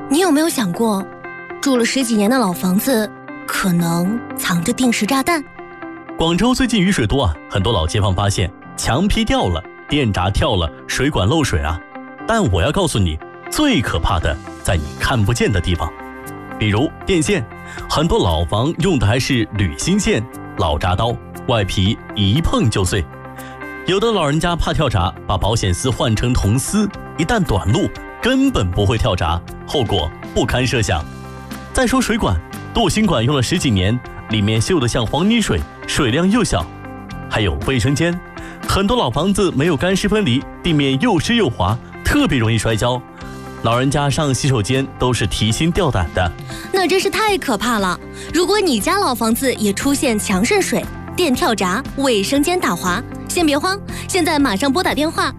你有没有想过，住了10几年的老房子可能藏着定时炸弹？ 广州最近雨水多啊，很多老街坊发现墙皮掉了，电闸跳了，水管漏水啊。但我要告诉你，最可怕的在你看不见的地方，比如电线，很多老房用的还是铝芯线，老铡刀，外皮一碰就碎。有的老人家怕跳闸，把保险丝换成铜丝，一旦短路，根本不会跳闸，后果不堪设想。再说水管，镀锌管用了10几年，里面锈得像黄泥水，水量又小。还有卫生间，很多老房子没有干湿分离，地面又湿又滑，特别容易摔跤。老人家上洗手间都是提心吊胆的， 那真是太可怕了。如果你家老房子也出现墙渗水、电跳闸、卫生间打滑，先别慌，现在马上拨打电话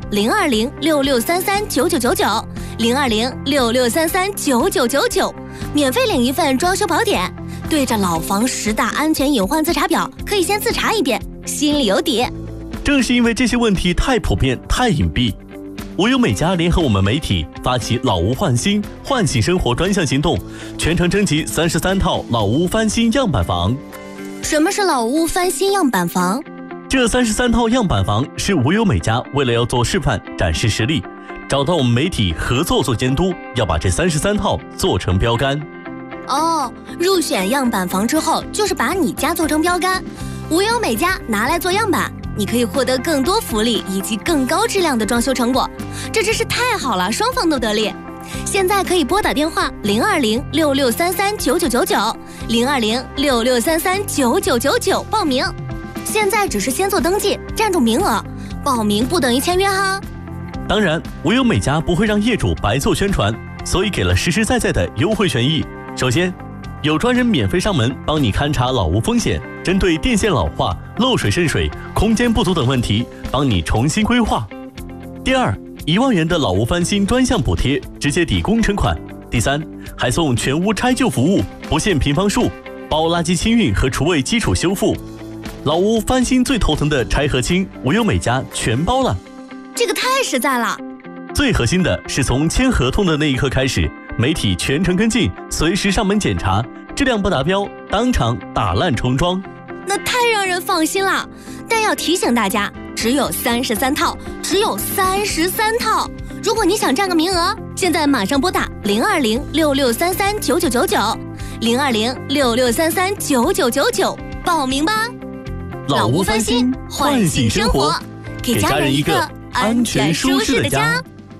020-6633-9999，020-6633-9999，免费领一份装修宝典，对着老房10大安全隐患自查表，可以先自查一遍，心里有底。 正是因为这些问题太普遍、太隐蔽，无忧美家联合我们媒体发起老屋换新、唤醒生活专项行动，全程征集33套老屋翻新样板房。 什么是老屋翻新样板房？ 这33套样板房是无忧美家为了要做示范展示实力，找到我们媒体合作做监督，要把这33套做成标杆。 哦，入选样板房之后，就是把你家做成标杆，无忧美家拿来做样板，你可以获得更多福利以及更高质量的装修成果，这真是太好了，双方都得利。现在可以拨打电话020-6633-9999，020-6633-9999报名。现在只是先做登记，占住名额，报名不等于签约哈。 当然，无忧美家不会让业主白做宣传，所以给了实实在在的优惠权益。首先，有专人免费上门帮你勘察老屋风险，针对电线老化、漏水渗水、空间不足等问题，帮你重新规划。第二，1万元的老屋翻新专项补贴，直接抵工程款。第三，还送全屋拆旧服务，不限平方数，包垃圾清运和厨卫基础修复。老屋翻新最头疼的拆和清，无忧美家全包了， 这个太实在了。 最核心的是从签合同的那一刻开始，媒体全程跟进，随时上门检查，质量不达标当场打烂重装， 那太让人放心了。但要提醒大家，只有33套，只有33套。如果你想占个名额，现在马上拨打020-6633-9999，020-6633-9999报名吧。 老屋翻新，唤醒生活，给家人一个安全舒适的家。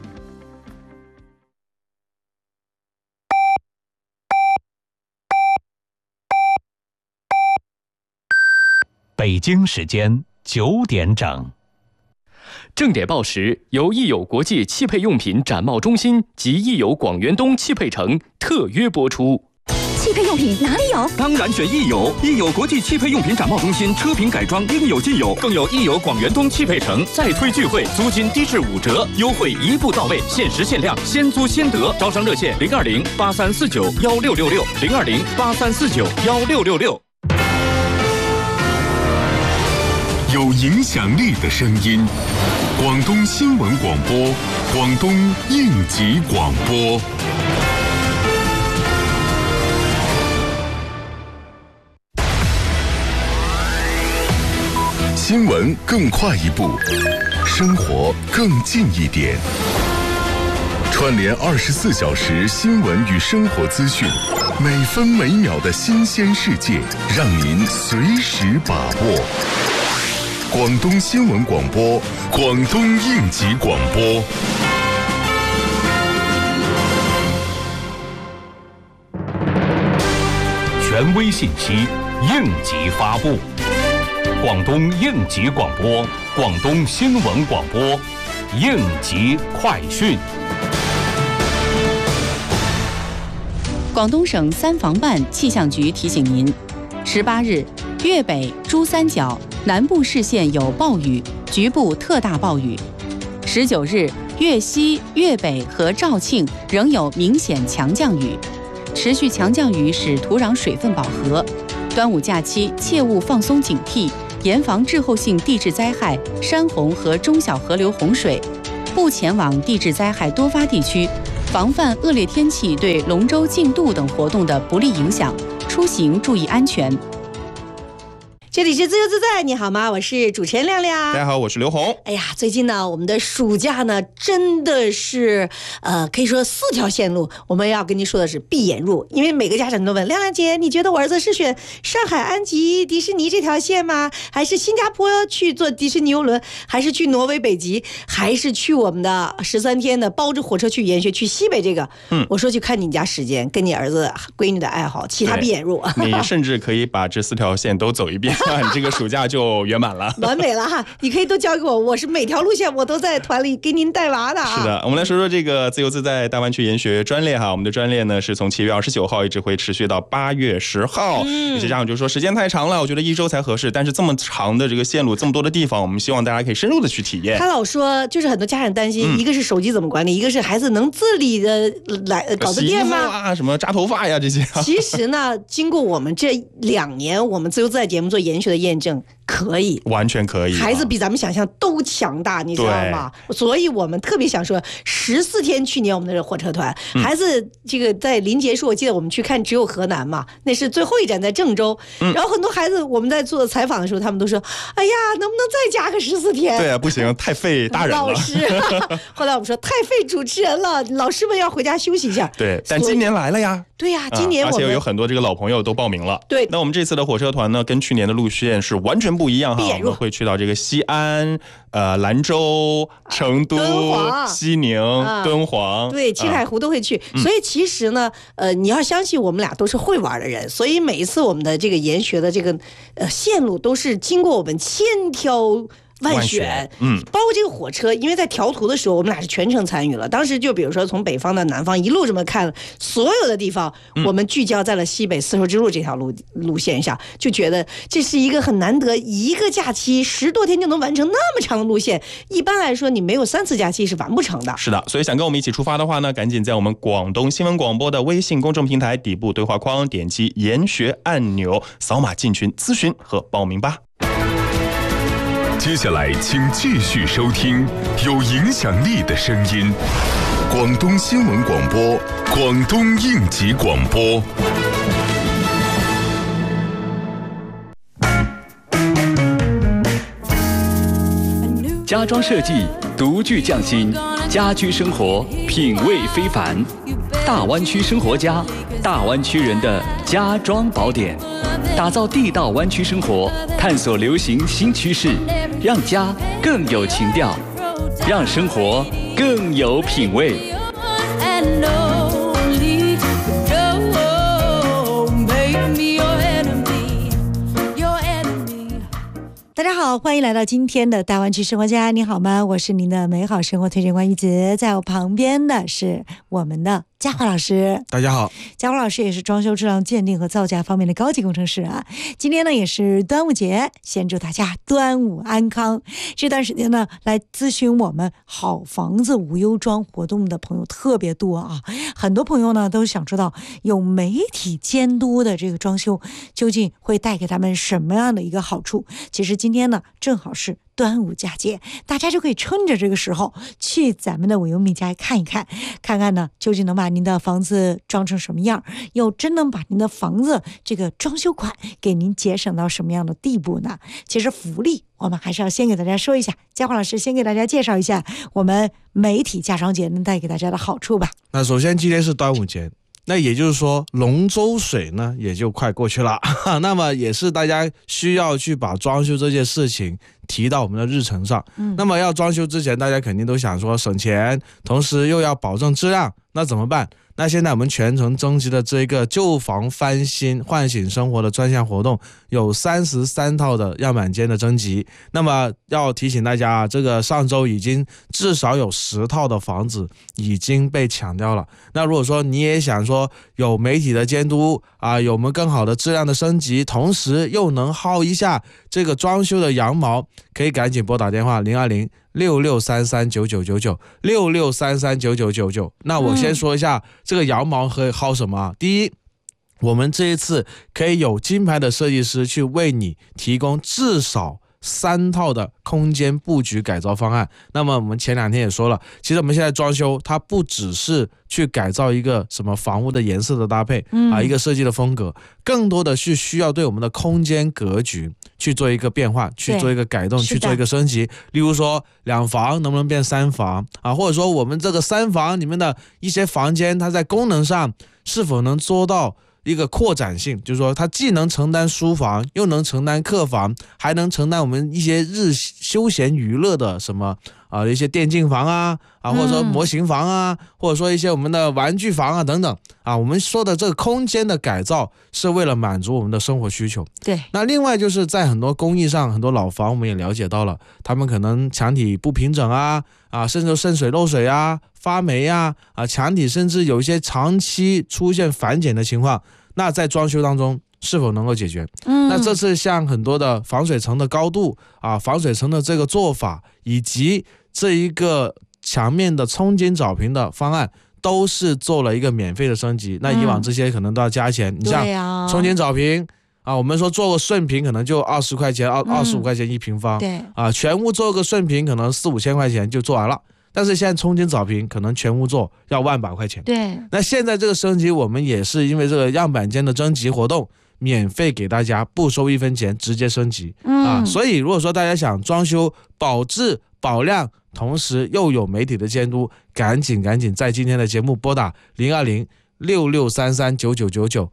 北京时间9点整。 正点报时由益友国际汽配用品展贸中心及益友广元东汽配城特约播出。 汽配用品哪里有？ 当然选益友，益友国际汽配用品展贸中心，车品改装应有尽有，更有益友广元东汽配城再推聚会，租金低至5折，优惠一步到位，限时限量，先租先得。招商热线020-8349-1666，020-8349-1666。 有影响力的声音，广东新闻广播，广东应急广播。新闻更快一步，生活更近一点。串联24小时新闻与生活资讯，每分每秒的新鲜世界，让您随时把握。广东新闻广播，广东应急广播。 权威信息，应急发布。广东应急广播，广东新闻广播，应急快讯。 广东省3防办气象局提醒您：18日，粤北、珠三角南部市县有暴雨，局部特大暴雨。19日，粤西、粤北和肇庆仍有明显强降雨，持续强降雨使土壤水分饱和。端午假期切勿放松警惕，严防滞后性地质灾害、山洪和中小河流洪水。不前往地质灾害多发地区， 防范恶劣天气对龙舟竞渡等活动的不利影响，出行注意安全。 这里是自由自在，你好吗？我是主持人亮亮。 大家好，我是刘红。 哎呀，最近呢，我们的暑假呢，真的是可以说4条线路，我们要跟您说的是闭眼入，因为每个家长都问亮亮姐，你觉得我儿子是选上海安吉迪士尼这条线吗？还是新加坡去坐迪士尼游轮？还是去挪威北极？还是去我们的13天的包着火车去研学去西北这个？我说去看你家时间，跟你儿子闺女的爱好，其他闭眼入。 你甚至可以把这4条线都走一遍。你这个暑假就圆满了， 完美了哈！你可以都交给我，我是每条路线我都在团里给您带娃的啊。 是的，我们来说说这个自由自在大湾区研学专列哈。我们的专列呢是从7月29号一直会持续到8月10号。有些家长就说时间太长了，我觉得1周才合适。但是这么长的这个线路，这么多的地方，我们希望大家可以深入的去体验。 他老说，就是很多家长担心，一个是手机怎么管理，一个是孩子能自理的来搞得定吗？ 啊，什么扎头发呀这些。 其实呢，经过我们这2年，我们自由自在节目做研学的验证。可以， 完全可以， 孩子比咱们想象都强大，你知道吗？所以我们特别想说，14天去年我们的火车团，孩子这个在临结束，我记得我们去看只有河南嘛，那是最后一站在郑州，然后很多孩子我们在做采访的时候，他们都说，哎呀，能不能再加个14天？ 对啊，不行，太费大人了。 老师，后来我们说太费主持人了，老师们要回家休息一下。 对，但今年来了呀。 对呀，今年而且有很多这个老朋友都报名了。 对， 那我们这次的火车团呢，跟去年的路线是完全不一样哈。我们会去到这个西安、兰州、成都、西宁、敦煌， 对，青海湖都会去。所以其实呢，你要相信我们俩都是会玩的人，所以每一次我们的这个研学的这个线路都是经过我们千挑万选，包括这个火车，因为在调图的时候，我们俩是全程参与了。当时就比如说从北方到南方一路这么看，所有的地方，我们聚焦在了西北丝绸之路这条路线上，就觉得这是一个很难得，一个假期10多天就能完成那么长的路线。一般来说，你没有3次假期是完不成的。 是的，所以想跟我们一起出发的话呢，赶紧在我们广东新闻广播的微信公众平台底部对话框点击研学按钮，扫码进群咨询和报名吧。 接下来请继续收听有影响力的声音，广东新闻广播，广东应急广播。 家装设计独具匠心，家居生活品味非凡。大湾区生活家，大湾区人的家装宝典，打造地道湾区生活，探索流行新趋势，让家更有情调，让生活更有品味。 大家好，欢迎来到今天的大湾区生活家，你好吗？我是您的美好生活推荐官玉子，在我旁边的是我们的嘉华老师。 大家好， 嘉华老师也是装修质量鉴定和造价方面的高级工程师啊。今天呢也是端午节，先祝大家端午安康。这段时间呢来咨询我们好房子无忧装活动的朋友特别多啊，很多朋友呢都想知道有媒体监督的这个装修究竟会带给他们什么样的一个好处。其实今天呢正好是端午佳节，大家就可以趁着这个时候去咱们的无忧美家看一看，看看呢究竟能把您的房子装成什么样，又真能把您的房子这个装修款给您节省到什么样的地步呢？其实福利我们还是要先给大家说一下，嘉华老师先给大家介绍一下我们媒体家装节能带给大家的好处吧。 那首先今天是端午节，那也就是说龙舟水呢也就快过去了，那么也是大家需要去把装修这件事情提到我们的日程上。那么要装修之前，大家肯定都想说省钱，同时又要保证质量，那怎么办？那现在我们全程征集的这个旧房翻新唤醒生活的专项活动，有33套的样板间的征集。那么要提醒大家，这个上周已经至少有10套的房子已经被抢掉了。那如果说你也想说有媒体的监督啊，有我们更好的质量的升级，同时又能薅一下这个装修的羊毛，可以赶紧拨打电话02066339999 66339999。那我先说一下这个羊毛可以薅什么。第一，我们这一次可以有金牌的设计师去为你提供至少 3套的空间布局改造方案。那么我们前2天也说了，其实我们现在装修它不只是去改造一个什么房屋的颜色的搭配一个设计的风格，更多的是需要对我们的空间格局去做一个变化，去做一个改动，去做一个升级。例如说2房能不能变3房或者说我们这个3房里面的一些房间，它在功能上是否能做到一个扩展性，就是说它既能承担书房，又能承担客房，还能承担我们一些日休闲娱乐的什么一些电竞房或者说模型房或者说一些我们的玩具房等等我们说的这个空间的改造是为了满足我们的生活需求。 对， 那另外就是在很多工艺上，很多老房我们也了解到了，他们可能墙体不平整甚至渗水漏水发霉墙体甚至有一些长期出现反碱的情况，那在装修当中是否能够解决？那这次像很多的防水层的高度防水层的这个做法，以及这一个墙面的冲金藻平的方案，都是做了一个免费的升级。那以往这些可能都要加钱，你像冲金藻平我们说做个顺平可能就20块钱25块钱1平方， 对全屋做个顺平可能4-5千块钱就做完了。但是现在冲金藻平可能全屋做要1万把块钱。 对， 那现在这个升级我们也是因为这个样板间的征集活动，免费给大家不收1分钱直接升级所以如果说大家想装修保质保量，同时又有媒体的监督，赶紧在今天的节目拨打02066339999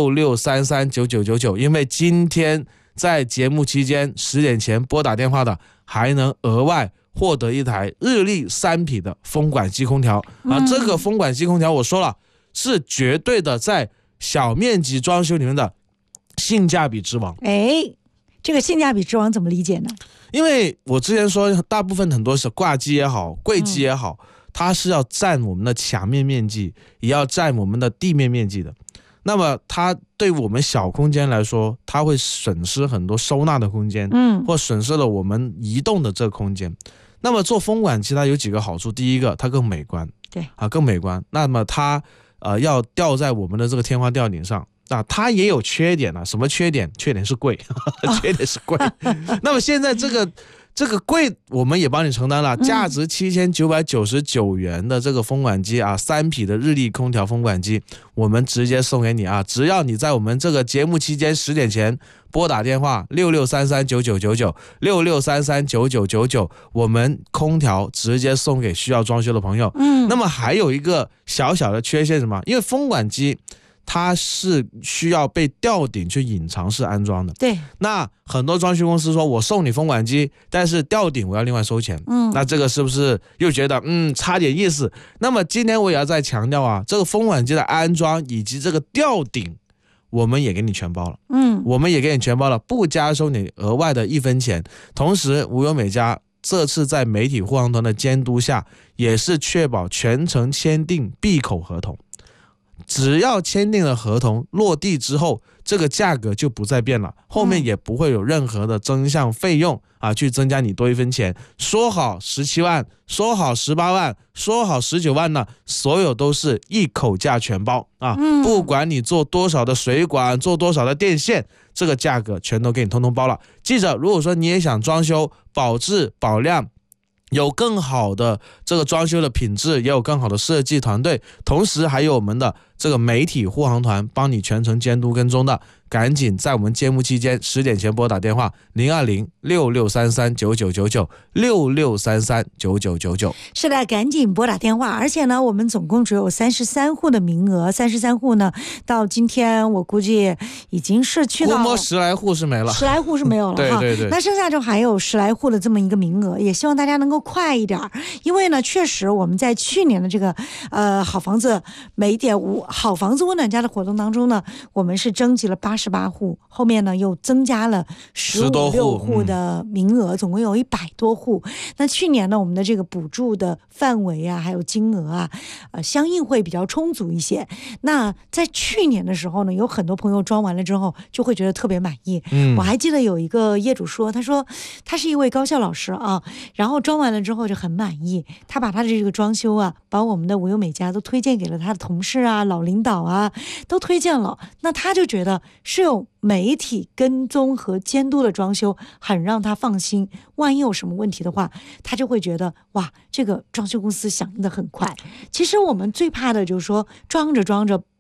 66339999，因为今天在节目期间10点前拨打电话的还能额外获得一台日立3匹的风管机空调这个风管机空调我说了是绝对的在小面积装修里面的性价比之王。 这个性价比之王怎么理解呢？ 因为我之前说大部分很多是挂机也好柜机也好它是要占我们的墙面面积，也要占我们的地面面积的。那么它对我们小空间来说，它会损失很多收纳的空间或损失了我们移动的这个空间。那么做风管机它有几个好处，第一个它更美观， 对更美观。那么它要吊在我们的这个天花吊顶上它也有缺点什么缺点？缺点是贵缺点是贵那么现在这个贵我们也帮你承担了，价值7999元的这个风管机3匹的日立空调风管机，我们直接送给你只要你在我们这个节目期间10点前拨打电话66339999 66339999，我们空调直接送给需要装修的朋友。那么还有一个小小的缺陷什么？因为风管机它是需要被吊顶去隐藏式安装的。 对， 那很多装修公司说我送你风管机，但是吊顶我要另外收钱。那这个是不是又觉得差点意思？那么今天我也要再强调这个风管机的安装以及这个吊顶我们也给你全包了。我们也给你全包了，不加收你额外的1分钱。同时无忧美家这次在媒体护航团的监督下，也是确保全程签订闭口合同。只要签订了合同落地之后，这个价格就不再变了，后面也不会有任何的增项费用去增加你多1分钱。说好17万，说好18万，说好19万呢，所有都是一口价全包不管你做多少的水管，做多少的电线，这个价格全都给你通通包了。记着，如果说你也想装修保质保量，有更好的这个装修的品质，也有更好的设计团队，同时还有我们的这个媒体护航团帮你全程监督跟踪的，赶紧在我们节目期间10点前拨打电话02066339999 66339999。 是的，赶紧拨打电话。而且呢，我们总共只有33户的名额，33户呢，到今天我估计已经是去到估摸10来户是没了 ，10来户是没有了哈。 对。 那剩下就还有10来户的这么一个名额，也希望大家能够快一点，因为呢，确实我们在去年的这个好房子每点好房子温暖家的活动当中呢，我们是征集了88户，后面呢又增加了15-16户的名额，总共有100多户。那去年呢，我们的这个补助的范围还有金额相应会比较充足一些。那在去年的时候呢，有很多朋友装完了之后就会觉得特别满意。我还记得有一个业主说，他说他是一位高校老师然后装完了之后就很满意，他把他的这个装修把我们的无忧美家都推荐给了他的同事老领导都推荐了，那他就觉得是有媒体跟踪和监督的装修，很让他放心。万一有什么问题的话，他就会觉得哇，这个装修公司响应的很快。其实我们最怕的就是说装着装着